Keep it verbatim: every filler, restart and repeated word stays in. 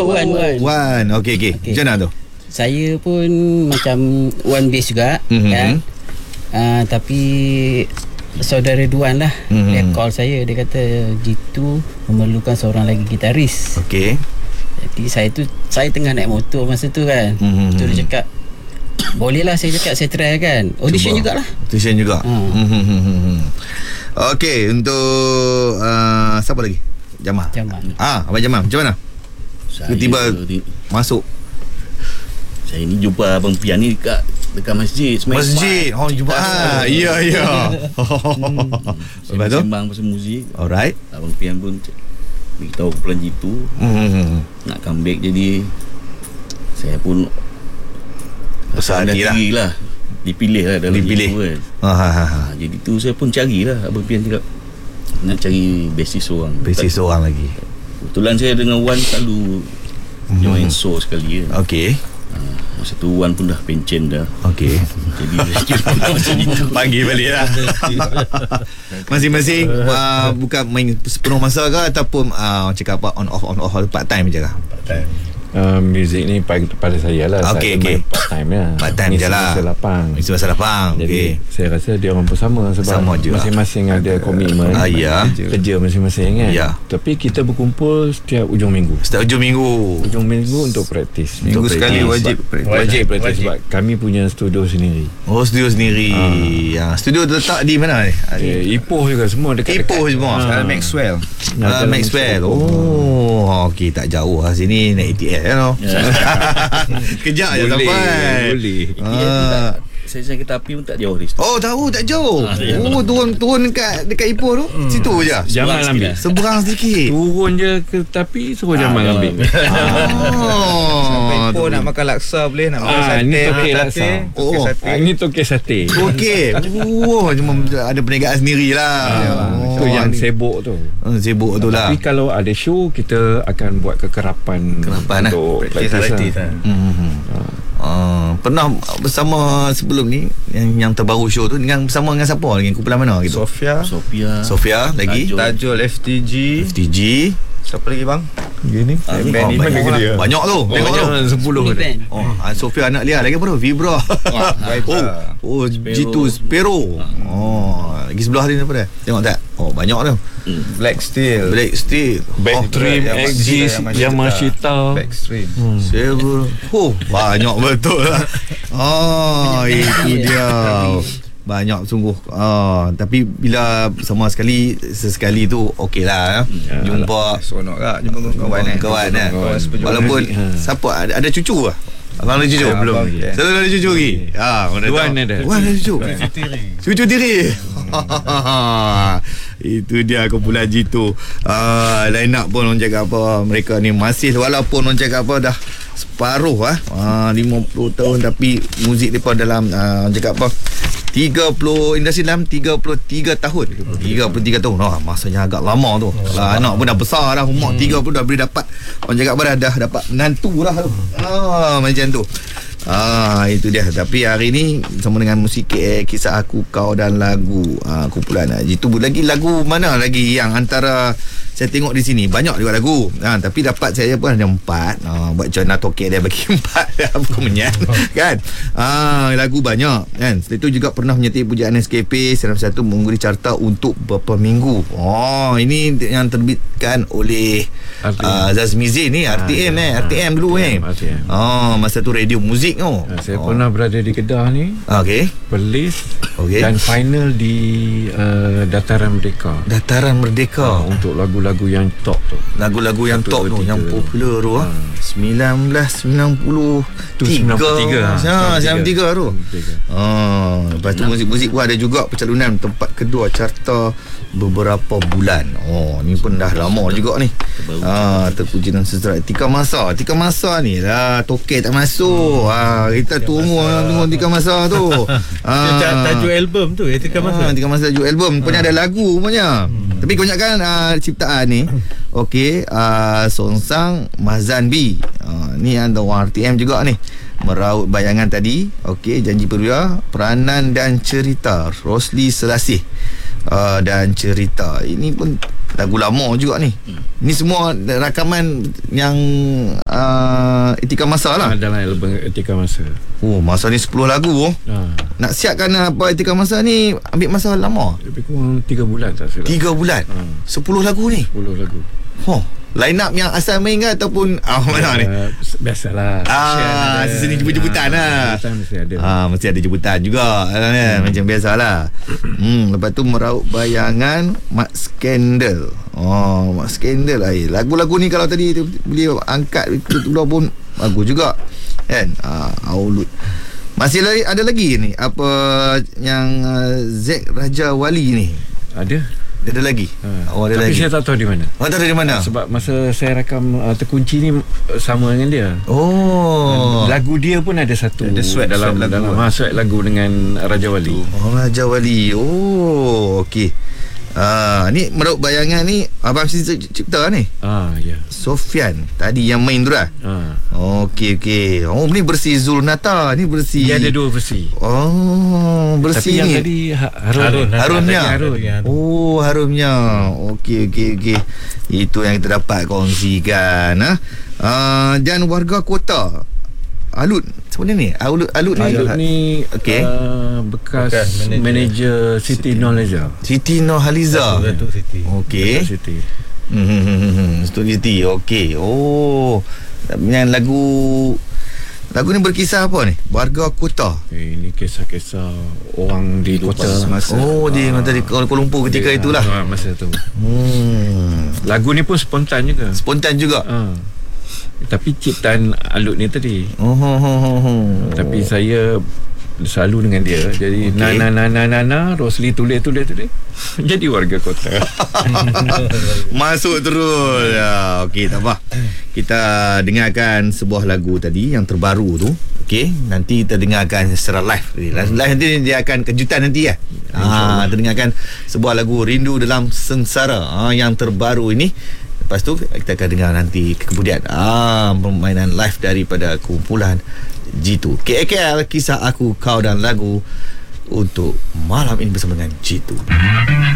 Oh, Wan, Wan. Wan. Okey, okey. Okay. Macam mana tu? Saya pun macam Wan base juga, mm-hmm. kan. Uh, tapi saudara Duan lah, mm-hmm. dia call saya, dia kata G two memerlukan seorang lagi gitaris. Okey. Jadi saya tu saya tengah naik motor masa tu kan. Mm-hmm. Tu dia cakap, boleh lah, saya cakap saya try kan. Audition jugalah. Audition juga. Ha. Mm-hmm. Okey, untuk uh, siapa lagi? Jamal. Jamal. Ah, Abang Jamal, macam mana? Tiba-tiba di, masuk. Saya ni jumpa Abang Pian ni dekat dekat masjid. Masjid. Oh, jumpa. Ah, ya ya. Hmm. Saya sembang pasal muzik. Alright. Abang Pian pun beritahu kumpulan G two mm-hmm. nak comeback, jadi saya pun besar hati lah. lah. Dipilih lah dalam Dipilih. G two kan. Ha, ha, ha. Ha, jadi tu saya pun carilah. Abang Pian cakap nak cari bassist seorang. Bassist seorang lagi. Kebetulan saya dengan Wan selalu mm-hmm. join show sekali kan. Okey. Ha, masa tu Wan pun dah pencen dah. Okey. Jadi macam itu. Panggil balik lah. Masing-masing uh, bukan main sepenuh masa ke ataupun uh, cakap apa on off on off part time je lah. Part time. Uh, muzik ni pada saya lah. Okay, saya okay. main part time lah. Part time je lah. Misi masa lapang. Misi masa lapang. Jadi okay. saya rasa dia orang pun sama. Sebab sama masing-masing ada komitmen. Ah, ya. Kerja masing-masing kan. Ya. Tapi kita berkumpul setiap ujung minggu. Setiap ujung minggu. Ujung minggu untuk praktis. Minggu untuk sekali wajib. Wajib, wajib praktis sebab kami punya studio sendiri. Oh, studio sendiri. Ah. Ya. Studio terletak di mana ni? Eh, Ipoh juga semua dekat. Ipoh semua. Ah. Maxwell. Ah, Maxwell. Oh, okey, tak jauh lah sini naik A T S kan. Kejap je sampai. Boleh. Ah. Saya kereta api pun tak jauh dari situ. Oh, tahu tak jauh. Ah, oh, turun turun dekat dekat Ipoh tu. Hmm. Situ je. Jamal ambil. Seberang sedikit. Turun je ke tapi suruh Jamal ah, ambil. Oh. Sampai Ipoh nak makan laksa boleh, nak makan ah, sate. Ni tokek laksa. Oh, sate. Ah, ini tokek sate. Okey. Oh, cuma ada perniagaan sendirilah. Ah, oh, itu yang ni. sibuk tu. Oh, sibuk tu lah. Tapi kalau ada show kita akan buat kekerapan, kekerapan untuk lah. Praktis lah. Hmm. Uh, pernah bersama sebelum ni yang yang terbaru show tu dengan bersama dengan siapa, dengan kumpulan mana gitu? Sofia Sofia Sofia lagi Tajul, Tajul F T G F T G. Siapa lagi bang? Gini. Ah, band oh, ni banyak, banyak dia. Banyak tu. Oh, Tengok tu. sepuluh band. Oh, ah, Sofia anak Lia lagi apa tu? Vibra. oh, oh G two Spero. Oh, lagi sebelah dia apa dia? Tengok tak? Oh, banyak tu. Black Steel, Black Steel. Backstream, Oh, Exist, Yamashita. Backstream. Hmm. Several. Oh, banyak betul lah. Oh, itu dia. Banyak sungguh. Ah, tapi bila sama sekali sesekali tu okey lah. Ya. Jumpa Seronok tak jumpa kawan eh. kawan eh. Walaupun siapa ada, ada cucu lah. Abang ada cucu? Belum. Selalu ada cucu lagi. Ha, Duan ada. Duan ada cucu. Cucu diri. Itu dia kumpulan G two. Ah, line up pun orang cakap apa, mereka ni masih walaupun orang cakap apa dah separuh ah, ah lima puluh tahun tapi muzik depa dalam ah, orang cakap apa tiga puluh industri dalam tiga puluh tiga tahun. tiga puluh tiga tahun. Ah, masanya agak lama tu. Kalau anak pun dah besar dah, umur tiga puluh dah boleh dapat orang cakap apa dah, dah dapat menantu dah tu. Ah, macam tu. Ah, itu dia. Tapi hari ni sama dengan musik eh, kisah aku kau dan lagu ah, kumpulan itu lagi lagu mana lagi yang antara saya tengok di sini banyak juga lagu. Ah, tapi dapat saya pun ada empat. Ah, buat John Tokek dia bagi empat apa menyan kan. Ah, lagu banyak kan. Setelah itu juga pernah menyertai pujaan S K P Seram Satu mengungguli carta untuk beberapa minggu. Oh, ini yang terbitkan oleh uh, Zazmizin ni R T M ah, eh R T M dulu eh. Oh, masa tu radio muzik tu. Ha, saya oh. pernah berada di Kedah ni. Okey. Perlis okay. Dan final di uh, Dataran Merdeka. Dataran Merdeka. Ha, untuk lagu-lagu yang top tu. Lagu-lagu yang top tu, yang popular tu ah. sembilan belas sembilan puluh tiga. Ha, sembilan puluh tiga tu. Ah, lepas tu muzik-muzik pun ada juga pencalonan tempat kedua carta beberapa bulan. Oh, ni pun dah lama juga ni. Ah, terpuji dan sejahtera. Tika Masa. Tika Masa ni lah Tokek tak masuk. Ah, kita tunggu tunggu Tika Masa tu. Ah, tajuk album tu ya Tika Masa. Ah, Tika Masa tajuk album. Punya ada lagu punya. Hmm. Tapi kebanyakan uh, ciptaan ni okey, uh, Sonsang Mazan B. Uh, ni ada orang R T M juga ni. Meraut bayangan tadi. Okey, Janji Perwira, peranan dan cerita Rosli Selasih. uh, dan cerita. Ini pun lagu lama juga ni. Ini semua rakaman yang uh, Etika Masa lah. Ah, dalam album Etika Masa. Oh, masa ni sepuluh lagu oh. Ah. Nak siapkan apa Etika Masa ni ambil masa lama. Lebih kurang tiga bulan tak silap. tiga bulan. Hmm. sepuluh lagu ni. sepuluh lagu. Oh, line up yang asal main ke ataupun ah mana ni? Uh, biasalah. Ah, sini jemput-jemputan lah. Jemputan mesti ada. Ah, mesti ada jemputan juga kan? hmm. Macam biasalah. Hmm, lepas tu Meraup Bayangan, Mat Skandal. Oh, Mat Skandal lah. Lagu-lagu ni kalau tadi tu boleh angkat keluar pun bagus juga. Kan? Ah, Aulut. Masih lagi ada lagi ni apa yang uh, Zack Raja Wali ni? Ada. Dia ada lagi. Ha. Oh, ada Tapi lagi. saya tak tahu di mana. Oh, tak tahu di mana? Sebab masa saya rakam uh, Terkunci ni uh, sama dengan dia. Oh. Lagu dia pun ada satu. Ada sweat dalam sweat lagu dalam lah. ha, sweat lagu dengan Raja Wali. Oh, Raja Wali. Oh, okey. Ah, ni Meraup Bayangan ni abang mesti cipta ni. Ah, ya. Sofian tadi yang main tu lah. Ah. Okey okey. Oh, ni bersih Zulnata, ni bersih. Dia ada dua versi. Oh, bersih Tapi yang ni. tadi ha- Harun. Harun, Harunnya. Harun. Oh, harumnya. Okey okey okey. Itu yang kita dapat kongsikan ah. Uh, dan warga kota. Alut sebenarnya ni. Alut Alut ni. Alut ni Okey. uh, bekas, Bekas manager. manager Siti Nurhaliza. Siti Nurhaliza. Datuk Siti. Okey. Siti. Hmm, Studio T. Okey. Oh, yang lagu lagu ni berkisah apa ni? Warga kota. Eh, ini kisah-kisah orang di kota. Masa. Oh, dia masa di Kuala Lumpur ketika Dia- itulah. ah, masa tu. Hmm. Lagu ni pun spontan juga. Spontan juga. Ah. Tapi ciptaan Alut ni tadi. Oh, oh, oh, oh, oh. Tapi saya selalu dengan dia. Jadi Okey. okay. na na na na na Rosli tulis tulis tulis. Jadi warga kota. Masuk terus. Ya, okey, tak apa. Kita dengarkan sebuah lagu tadi yang terbaru tu. Okey, nanti kita dengarkan secara live. Live nanti dia akan kejutan nanti ya. Ah, kita dengarkan sebuah lagu Rindu Dalam Sengsara ah, yang terbaru ini. Lepas tu kita akan dengar nanti kemudian ah permainan live daripada kumpulan G two. K A K L, Kisah Aku, Kau dan Lagu untuk malam ini bersama dengan G two.